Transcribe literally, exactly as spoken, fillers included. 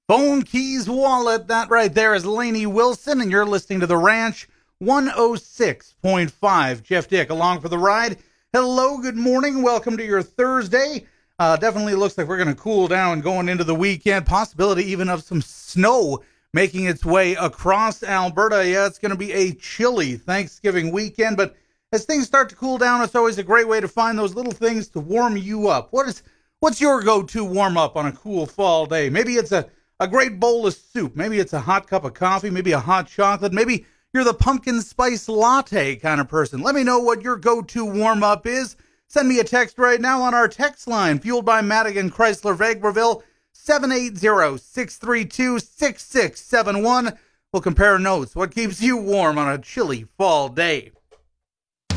Phone Keys Wallet. That right there is Lainey Wilson, and you're listening to The Ranch one oh six point five. Jeff Dick along for the ride. Hello, good morning. Welcome to your Thursday. Uh, definitely looks like we're going to cool down going into the weekend. Possibility even of some snow making its way across Alberta. Yeah, it's going to be a chilly Thanksgiving weekend, but as things start to cool down, it's always a great way to find those little things to warm you up. What is, what's your go-to warm-up on a cool fall day? Maybe it's a A great bowl of soup. Maybe it's a hot cup of coffee. Maybe a hot chocolate. Maybe you're the pumpkin spice latte kind of person. Let me know what your go-to warm-up is. Send me a text right now on our text line, fueled by Madigan Chrysler Vegreville, seven eight zero, six three two, six six seven one. We'll compare notes. What keeps you warm on a chilly fall day?